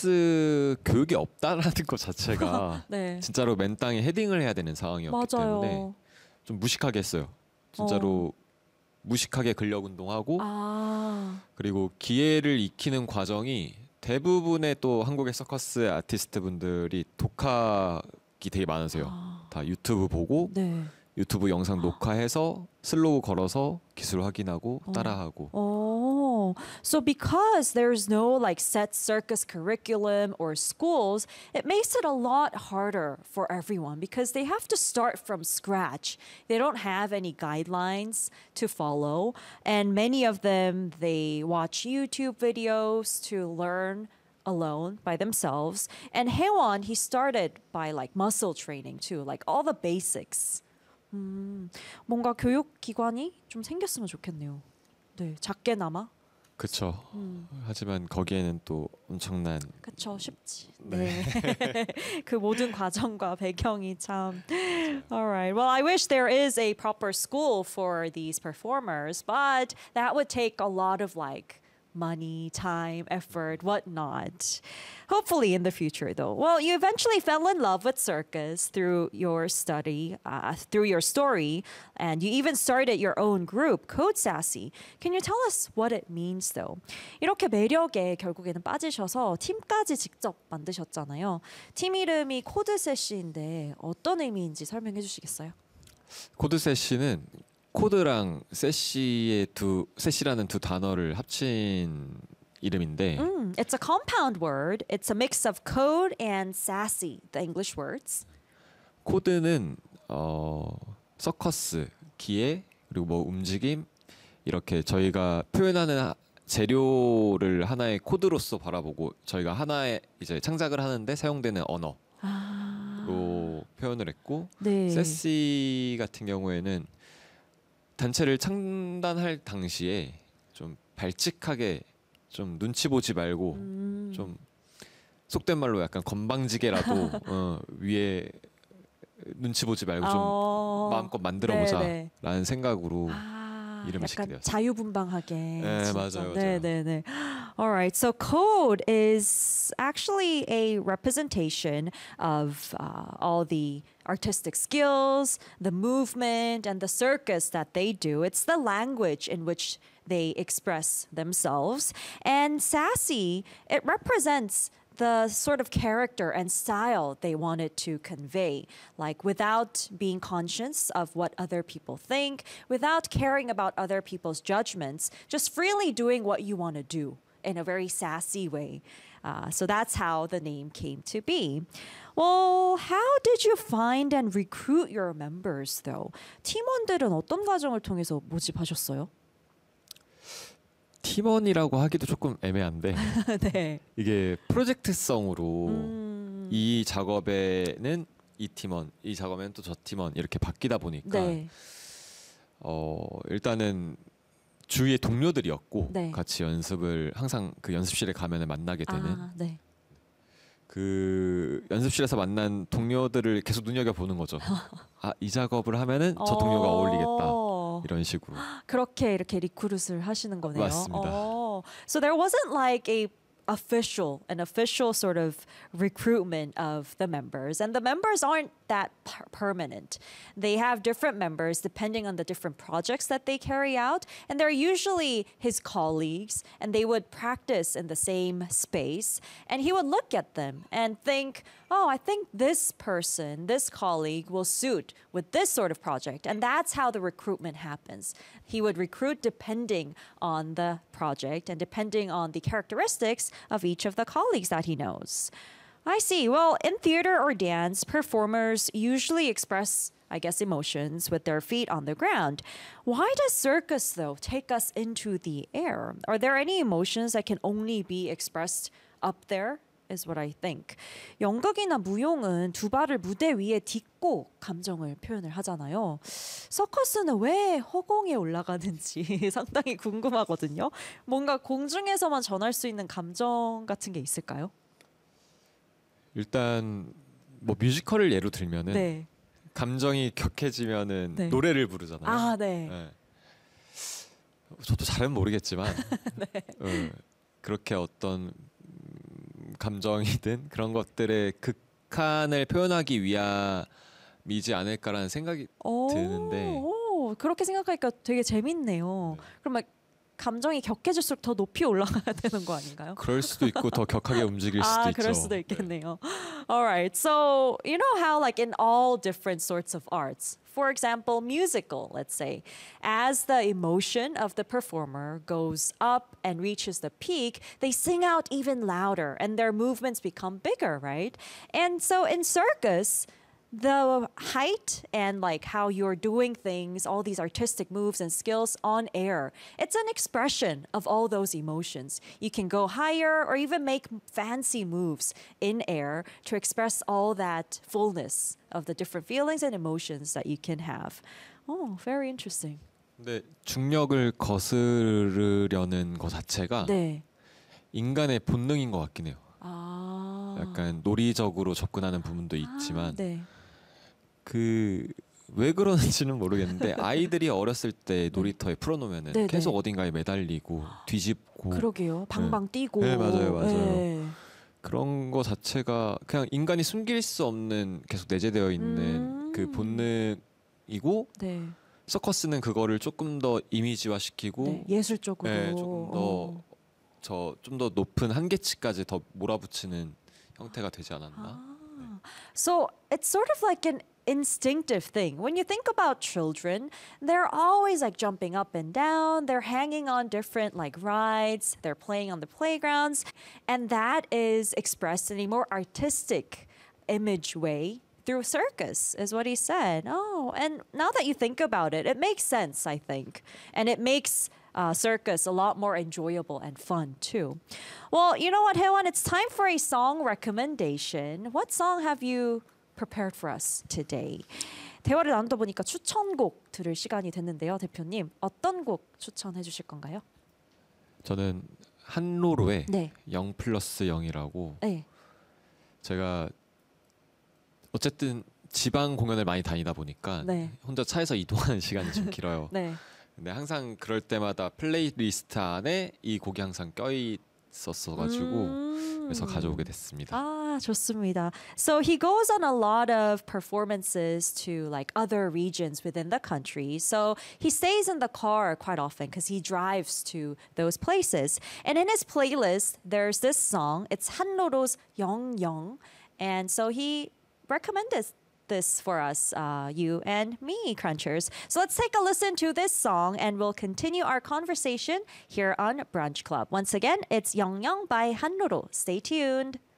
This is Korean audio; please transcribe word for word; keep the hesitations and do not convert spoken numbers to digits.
서커스 교육이 없다라는 것 자체가 네. 진짜로 맨 땅에 헤딩을 해야 되는 상황이었기 맞아요. 때문에 좀 무식하게 했어요. 진짜로 어. 무식하게 근력 운동하고 아. 그리고 기회를 익히는 과정이 대부분의 또 한국의 서커스 아티스트 분들이 독학이 되게 많으세요. 아. 다 유튜브 보고 네. 유튜브 영상 녹화해서 슬로우 걸어서 기술 확인하고 따라하고. Oh, so because there's no like set circus curriculum or schools, it makes it a lot harder for everyone because they have to start from scratch. They don't have any guidelines to follow, and many of them they watch YouTube videos to learn alone by themselves. And Haewon, he started by like muscle training too, like all the basics. 음, 뭔가 교육 기관이 좀 생겼으면 좋겠네요. 네, 작게나마. 그렇죠. 음. 하지만 거기에는 또 엄청난. 그렇죠, 쉽지. 네. 그 모든 과정과 배경이 참. Alright. Well, I wish there is a proper school for these performers, but that would take a lot of like money, time, effort, whatnot. Hopefully in the future, though. Well, you eventually fell in love with circus through your study, uh, through your story, and you even started your own group, Code Sassy. Can you tell us what it means, though? 이렇게 매력에 결국에는 빠지셔서 팀까지 직접 만드셨잖아요. 팀 이름이 코드 세시인데 어떤 의미인지 설명해 주시겠어요? 코드 세시는 코드랑 세시의 두 세시라는 두 단어를 합친 이름인데. Mm, it's a compound word. It's a mix of code and sassy, the English words. 코드는 어, 서커스, 기회 그리고 뭐 움직임 이렇게 저희가 표현하는 재료를 하나의 코드로서 바라보고 저희가 하나의 이제 창작을 하는데 사용되는 언어로 아. 표현을 했고 네. 세시 같은 경우에는 단체를 창단할 당시에 좀 발칙하게 좀 눈치 보지 말고 음. 좀 속된 말로 약간 건방지게라도 어, 위에 눈치 보지 말고 좀 어. 마음껏 만들어보자라는 네네. 생각으로 아, 이름을 짓게 약간 되었어요. 자유분방하게. 네, 진짜. 맞아요, 네, 맞아요. 네, 네. Alright, so code is actually a representation of uh, all the artistic skills, the movement, and the circus that they do. It's the language in which they express themselves. And sassy, it represents the sort of character and style they wanted to convey, like without being conscious of what other people think, without caring about other people's judgments, just freely doing what you want to do in a very sassy way. Uh, so that's how the name came to be. Well, how did you find and recruit your members, though? 팀원들은 어떤 과정을 통해서 모집하셨어요? 팀원이라고 하기도 조금 애매한데 네. 이게 프로젝트성으로 음. 이 작업에는 이 팀원, 이 작업에는 또 저 팀원 이렇게 바뀌다 보니까 네. 어, 일단은 주위의 동료들이었고 네. 같이 연습을 항상 그 연습실에 가면 만나게 되는 아, 네. 그 연습실에서 만난 동료들을 계속 눈여겨 보는 거죠. 아, 이 작업을 하면은 저 동료가 어울리겠다. 이런 식으로. 그렇게 이렇게 리크루트를 하시는 거네요. 맞습니다. Oh. So there wasn't like a official, an official sort of recruitment of the members. And the members aren't that per- permanent. They have different members depending on the different projects that they carry out. And they're usually his colleagues, and they would practice in the same space. And he would look at them and think, oh, I think this person, this colleague will suit with this sort of project. And that's how the recruitment happens. He would recruit depending on the project and depending on the characteristics of each of the colleagues that he knows. I see. Well, in theater or dance, performers usually express, I guess, emotions with their feet on the ground. Why does circus, though, take us into the air? Are there any emotions that can only be expressed up there? Is what I think. 연극이나 무용은 두 발을 무대 위에 딛고 감정을 표현을 하잖아요. 서커스는 왜 허공에 올라가는지 상당히 궁금하거든요. 뭔가 공중에서만 전할 수 있는 감정 같은 게 있을까요? 일단 뭐 뮤지컬을 예로 들면은 네. 감정이 격해지면은 네. 노래를 부르잖아요. 아, 네. 네. 저도 잘은 모르겠지만 네. 어, 그렇게 어떤 음, 감정이든 그런 것들의 극한을 표현하기 위함이지 않을까라는 생각이 오, 드는데 오, 그렇게 생각하니까 되게 재밌네요. 네. 그럼 막 감정이 격해질수록 더 높이 올라가야 되는 거 아닌가요? 그럴 수도 있고 더 격하게 움직일 수도 아, 있죠. 그럴 수도 있겠네요. All right. So, you know how like in all different sorts of arts, for example, musical, let's say, as the emotion of the performer goes up and reaches the peak, they sing out even louder and their movements become bigger, right? And so in circus, the height and like how you're doing things, all these artistic moves and skills on air, it's an expression of all those emotions. You can go higher or even make fancy moves in air to express all that fullness of the different feelings and emotions that you can have. Oh, very interesting. 근데 중력을 거스르려는 것 자체가 네. 인간의 본능인 것 같긴 해요. 아. 약간 논리적으로 접근하는 부분도 있지만 아, 네. 그 왜 그러는지는 모르겠는데 아이들이 어렸을 때 놀이터에 풀어놓으면은 네, 계속 네. 어딘가에 매달리고 뒤집고 그러게요. 방방 뛰고. 네, 맞아요, 맞아요. 네. 그런 거 자체가 그냥 인간이 숨길 수 없는 계속 내재되어 있는 음. 그 본능이고 네. 서커스는 그거를 조금 더 이미지화 시키고 네. 예술적으로. 네, 조금 어. 더 저 좀 더 높은 한계치까지 더 몰아붙이는 형태가 되지 않았나? So it's sort of like an instinctive thing. When you think about children, they're always like jumping up and down, they're hanging on different like rides, they're playing on the playgrounds, and that is expressed in a more artistic image way through circus, is what he said. Oh, and now that you think about it, it makes sense, I think. And it makes uh, circus a lot more enjoyable and fun too. Well, you know what, Haewon? It's time for a song recommendation. What song have you prepared for us today? 대화를 나누다 보니까 추천곡 들을 시간이 됐는데요, 대표님. 어떤 곡 추천해 주실 건가요? 저는 한로로의 네. 영 플러스 영이라고 네. 제가 어쨌든 지방 공연을 많이 다니다 보니까 네. 혼자 차에서 이동하는 시간이 좀 길어요. 네. 근데 항상 그럴 때마다 플레이리스트 안에 이 곡이 항상 껴 있었어가지고 음. 그래서 가져오게 됐습니다. 아, 좋습니다. So he goes on a lot of performances to like other regions within the country. So he stays in the car quite often because he drives to those places. And in his playlist, there's this song. It's 한로로's 영영. And so he recommended this for us, uh, you and me, Crunchers. So let's take a listen to this song and we'll continue our conversation here on Brunch Club. Once again, it's 영영 by 한로로. Stay tuned.